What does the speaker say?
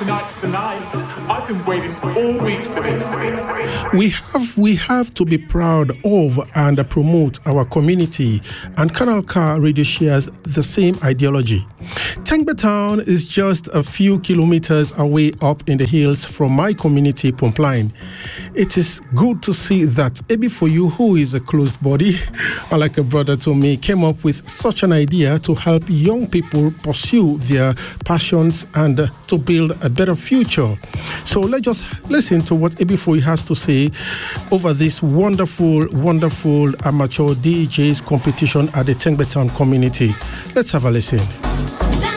tonight's the night. I've been waiting all week for this. We have to be proud of and promote our community, and Canal K Radio shares the same ideology. Tengbe Town is just a few kilometers away up in the hills from my community, Pumpline. It is good to see that Ebi4U, who is a closed body, like a brother to me, came up with such an idea to help young people pursue their passions and to build a better future. So let's just listen to what Ebi4U has to say over this wonderful amateur DJs competition at the Tengbe Town community. Let's have a listen.